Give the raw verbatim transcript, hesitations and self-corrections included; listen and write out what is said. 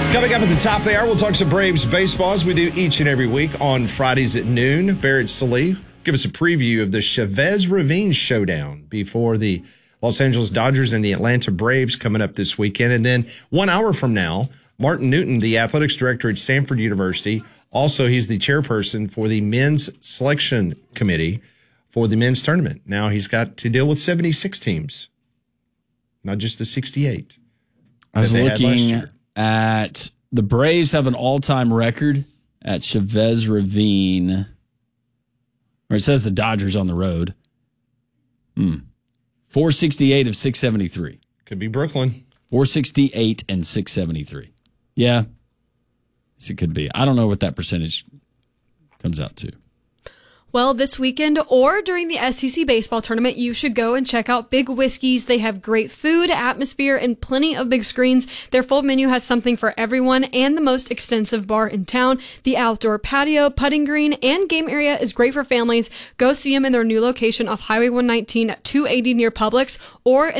Coming up at the top of the hour, we'll talk some Braves baseball as we do each and every week on Fridays at noon. Barrett Sallee give us a preview of the Chavez Ravine showdown before the Los Angeles Dodgers and the Atlanta Braves coming up this weekend. And then one hour from now, Martin Newton, the athletics director at Stanford University, also he's the chairperson for the men's selection committee for the men's tournament. Now he's got to deal with seventy-six teams, not just the sixty-eight. I was looking at the Braves have an all-time record at Chavez Ravine, or it says the Dodgers on the road. Hmm. four sixty-eight of six seventy-three. Could be Brooklyn. four sixty-eight and six seventy-three. Yeah. Yes, it could be. I don't know what that percentage comes out to. Well, this weekend or during the S E C baseball tournament, you should go and check out Big Whiskey's. They have great food, atmosphere, and plenty of big screens. Their full menu has something for everyone and the most extensive bar in town. The outdoor patio, putting green, and game area is great for families. Go see them in their new location off Highway one nineteen at two eighty near Publix or